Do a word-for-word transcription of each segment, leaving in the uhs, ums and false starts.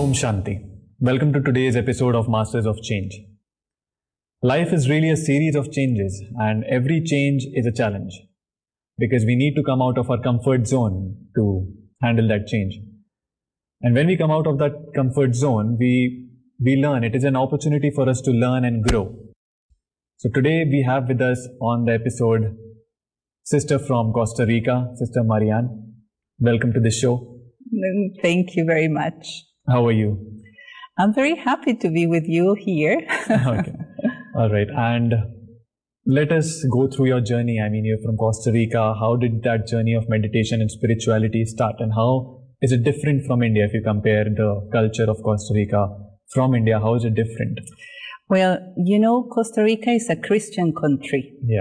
Om Shanti. Welcome to today's episode of Masters of Change. Life is really a series of changes, and every change is a challenge because we need to come out of our comfort zone to handle that change. And when we come out of that comfort zone, we, we learn. It is an opportunity for us to learn and grow. So today we have with us on the episode Sister from Costa Rica, Sister Marianne. Welcome to the show. Thank you very much. How are you? I'm very happy to be with you here. Okay. All right. And let us go through your journey. I mean, you're from Costa Rica. How did that journey of meditation and spirituality start? And how is it different from India if you compare the culture of Costa Rica from India? How is it different? Well, you know, Costa Rica is a Christian country. Yeah.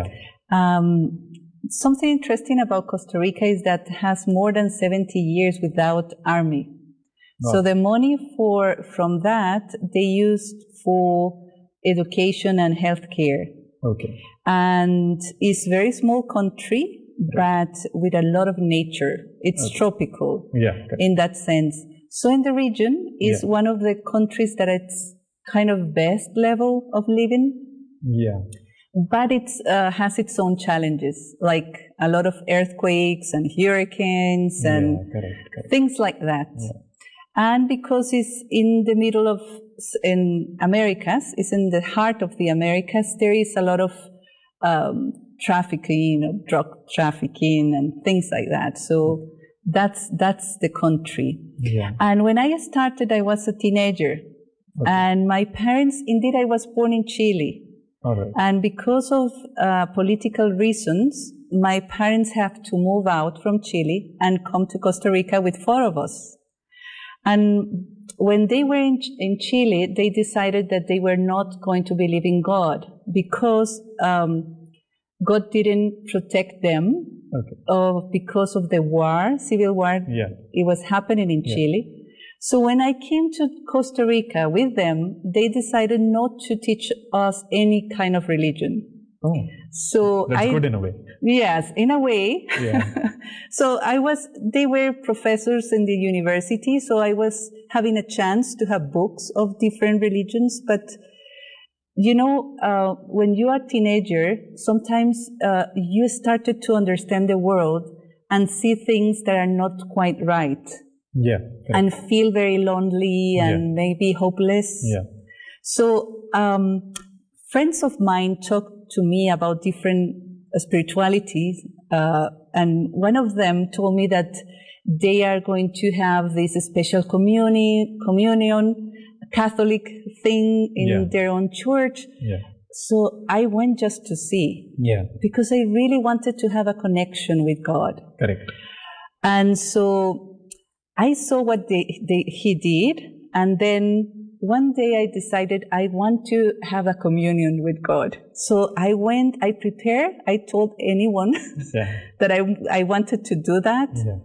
Um, something interesting about Costa Rica is that it has more than seventy years without army. Wow. So the money for from that they used for education and healthcare. Okay. And it's a very small country, but with a lot of nature. It's okay. tropical yeah, okay. in that sense. So in the region is yeah. one of the countries that it's kind of best level of living. Yeah. But it uh, has its own challenges, like a lot of earthquakes and hurricanes and yeah, correct, correct. things like that. Yeah. And because it's in the middle of, in Americas, it's in the heart of the Americas, there is a lot of um, trafficking, you know, drug trafficking and things like that. So that's, that's the country. Yeah. And when I started, I was a teenager. Okay. And my parents, indeed, I was born in Chile. All right. And because of uh, political reasons, my parents have to move out from Chile and come to Costa Rica with four of us. And when they were in, in Chile, they decided that they were not going to believe in God because um, God didn't protect them okay. uh, because of the war, civil war. Yeah. It was happening in yeah. Chile. So when I came to Costa Rica with them, they decided not to teach us any kind of religion. Oh, so that's I, good in a way. Yes, in a way. Yeah. So I was, they were professors in the university, so I was having a chance to have books of different religions. But, you know, uh, when you are a teenager, sometimes uh, you started to understand the world and see things that are not quite right. Yeah. Correct. And feel very lonely and yeah. maybe hopeless. Yeah. So um, friends of mine talked to me about different uh, spiritualities, uh, and one of them told me that they are going to have this special communi- communion, Catholic thing in yeah. their own church. Yeah. So I went just to see. Yeah. Because I really wanted to have a connection with God. Correct. And so I saw what they, they, he did, and then one day I decided I want to have a communion with God. So I went, I prepared, I told anyone yeah. that I, I wanted to do that. Yeah.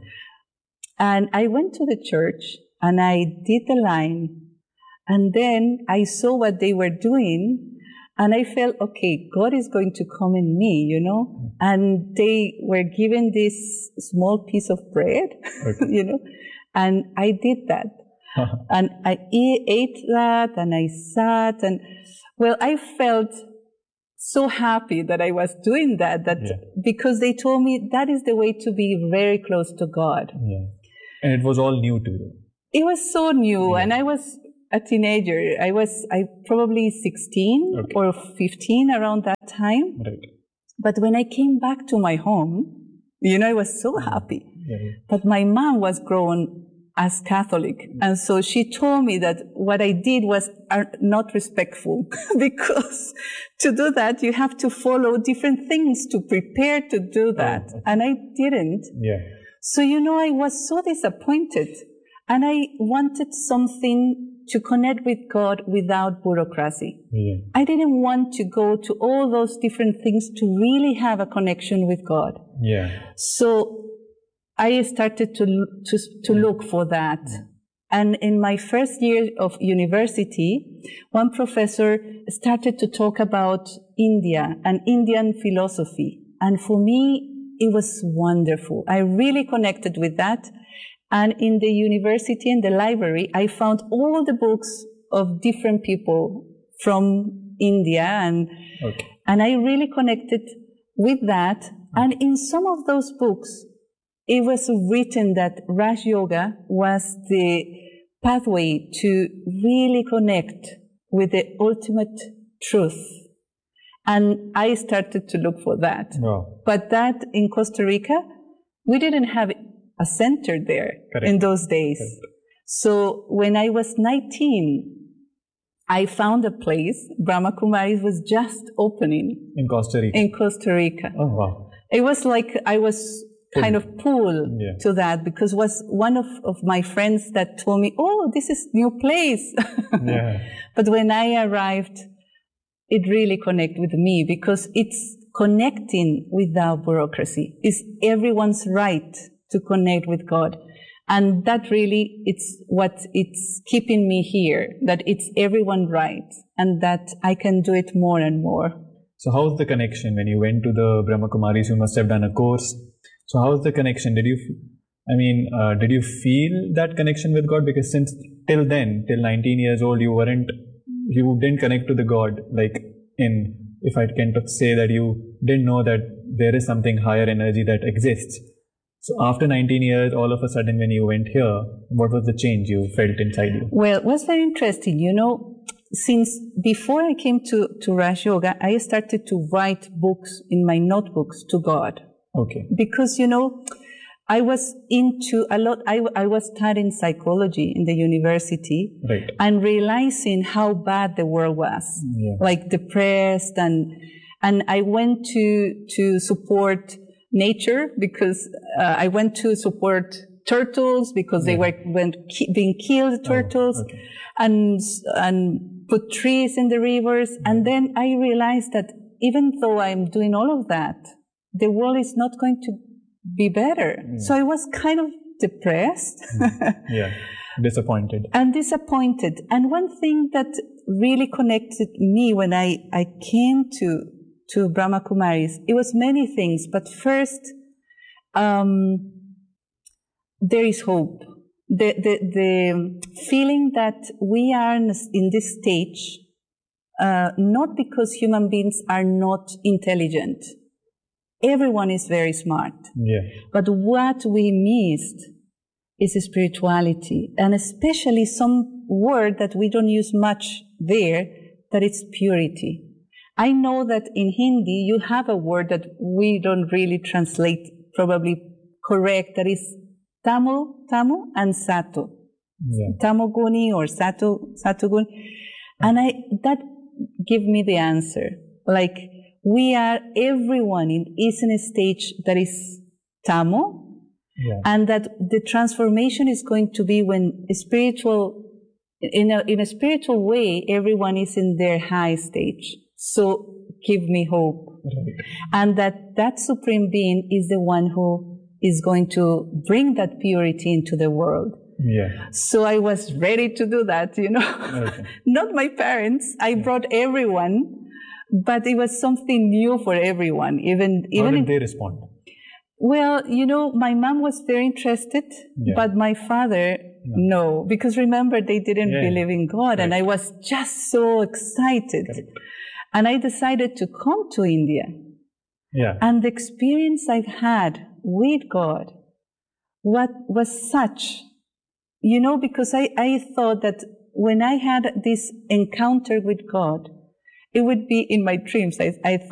And I went to the church and I did the line, and then I saw what they were doing, and I felt, okay, God is going to come in me, you know? And they were given this small piece of bread, okay. you know? And I did that. And I ate that and I sat and, well, I felt so happy that I was doing that, that yeah. because they told me that is the way to be very close to God. Yeah. And it was all new to you. It was so new. Yeah. And I was a teenager. I was I probably sixteen okay. or fifteen around that time. Right. But when I came back to my home, you know, I was so happy. Yeah, yeah. But my mom was grown as Catholic. And so she told me that what I did was not respectful because to do that, you have to follow different things to prepare to do that. Oh, okay. And I didn't. Yeah. So, you know, I was so disappointed and I wanted something to connect with God without bureaucracy. Yeah. I didn't want to go to all those different things to really have a connection with God. Yeah. So I started to, to, to look for that. And in my first year of university, one professor started to talk about India and Indian philosophy. And for me, it was wonderful. I really connected with that. And in the university and the library, I found all the books of different people from India, and Okay. and I really connected with that. And in some of those books, it was written that Raj Yoga was the pathway to really connect with the ultimate truth. And I started to look for that. Wow. But that in Costa Rica, we didn't have a center there Correct. in those days. Correct. So when I was nineteen, I found a place. Brahma Kumaris was just opening In Costa Rica. in Costa Rica. Oh, wow. It was like I was kind of pulled Yeah. to that because was one of, of my friends that told me, oh, this is new place. Yeah. But when I arrived, it really connected with me because it's connecting without bureaucracy. It's everyone's right to connect with God. And that really, it's what it's keeping me here, that it's everyone right and that I can do it more and more. So how's the connection when you went to the Brahma Kumaris? You must have done a course. So how's the connection? Did you, I mean, uh, did you feel that connection with God? Because since till then, till nineteen years old, you weren't, you didn't connect to the God. Like in, if I can say that you didn't know that there is something higher energy that exists. So after nineteen years, all of a sudden when you went here, what was the change you felt inside you? Well, it was very interesting. You know, since before I came to, to Raj Yoga, I started to write books in my notebooks to God. Okay. Because, you know, I was into a lot, I, I was studying psychology in the university Right. and realizing how bad the world was, Yeah. like depressed, and, and I went to, to support nature because uh, I went to support turtles because they Yeah. were went, ki- being killed, turtles, Oh, okay. and, and put trees in the rivers. And then I realized that even though I'm doing all of that, the world is not going to be better. Yeah. So I was kind of depressed Yeah. Disappointed. and disappointed. And one thing that really connected me when I, I came to, to Brahma Kumaris, it was many things, but first, um, there is hope. The, the, the feeling that we are in this, in this stage, uh, not because human beings are not intelligent. Everyone is very smart. Yeah. But what we missed is spirituality, and especially some word that we don't use much there, that it's purity. I know that in Hindi you have a word that we don't really translate probably correct, that is tamu, tamu and sato. Yeah. Tamoguni or sato, satoguni. And I, that give me the answer. Like, we are, everyone in, is in a stage that is tamu, Yeah. and that the transformation is going to be when spiritual, in a, in a spiritual way, everyone is in their high stage. So give me hope. Right. And that that supreme being is the one who is going to bring that purity into the world. Yeah. So I was ready to do that, you know. Okay. Not my parents. I brought everyone, but it was something new for everyone. Even, How even did in, they respond? well, you know, my mom was very interested, Yeah. but my father, no. Because remember, they didn't Yeah. believe in God, and I was just so excited. Correct. And I decided to come to India. Yeah. And the experience I've had with God, what was such, you know, because I, I thought that when I had this encounter with God, it would be in my dreams. I, I thought